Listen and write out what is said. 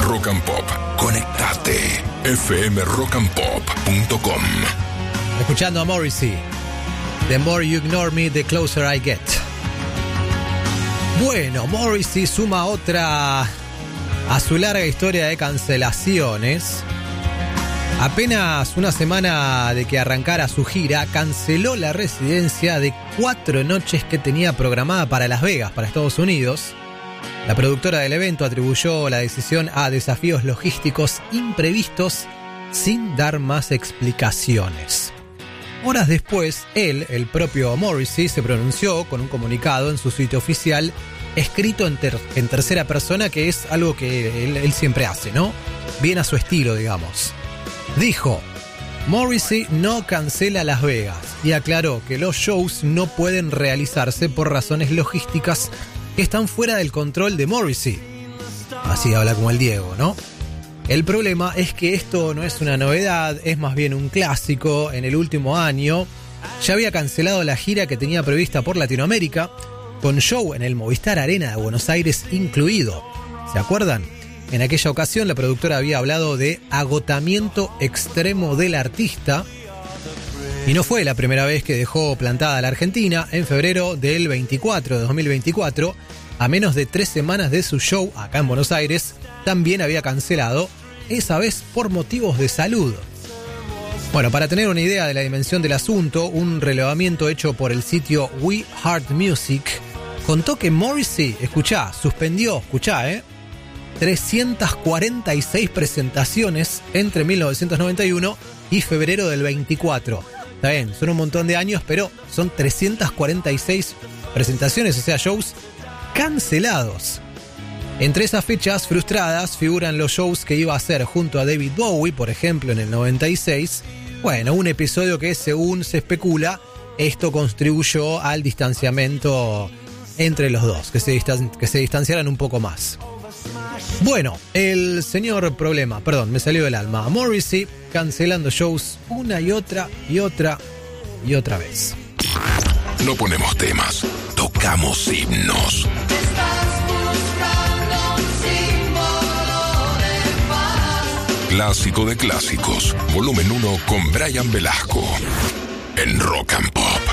Rock and Pop. Conectate. fmrockandpop.com. Escuchando a Morrissey. The more you ignore me, the closer I get. Bueno, Morrissey suma otra a su larga historia de cancelaciones. Apenas una semana de que arrancara su gira, canceló la residencia de 4 noches que tenía programada para Las Vegas, para Estados Unidos. La productora del evento atribuyó la decisión a desafíos logísticos imprevistos sin dar más explicaciones. Horas después, el propio Morrissey, se pronunció con un comunicado en su sitio oficial, escrito en tercera persona, que es algo que él siempre hace, ¿no? Bien a su estilo, digamos. Dijo: Morrissey no cancela Las Vegas, y aclaró que los shows no pueden realizarse por razones logísticas que están fuera del control de Morrissey. Así habla como el Diego, ¿no? El problema es que esto no es una novedad, es más bien un clásico. En el último año ya había cancelado la gira que tenía prevista por Latinoamérica, con show en el Movistar Arena de Buenos Aires incluido. ¿Se acuerdan? En aquella ocasión la productora había hablado de agotamiento extremo del artista. Y no fue la primera vez que dejó plantada la Argentina. En febrero del 2024, a menos de 3 semanas de su show acá en Buenos Aires, también había cancelado, esa vez por motivos de salud. Bueno, para tener una idea de la dimensión del asunto, un relevamiento hecho por el sitio We Heart Music contó que Morrissey, suspendió 346 presentaciones entre 1991 y febrero del 24. Está bien, son un montón de años, pero son 346 presentaciones, o sea, shows cancelados. Entre esas fechas frustradas figuran los shows que iba a hacer junto a David Bowie, por ejemplo, en el 96. Bueno, un episodio que, según se especula, esto contribuyó al distanciamiento entre los dos, que se distanciaran un poco más. Bueno, el señor problema, perdón, me salió del alma. Morrissey cancelando shows una y otra vez. No ponemos temas, tocamos himnos. Clásico de clásicos, volumen 1 con Brian Velasco en Rock and Pop.